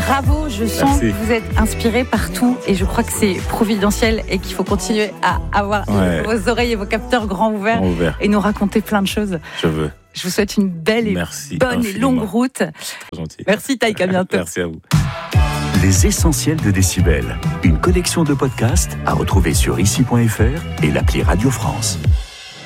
Bravo, je sens que vous êtes inspiré partout et je crois que c'est providentiel et qu'il faut continuer à avoir vos oreilles et vos capteurs grands ouverts et nous raconter plein de choses. Je veux. Je vous souhaite une belle et bonne et longue route. Gentil. Merci Taïk, à bientôt. Merci à vous. Les essentiels de Décibel, une collection de podcasts à retrouver sur ici.fr et l'appli Radio France.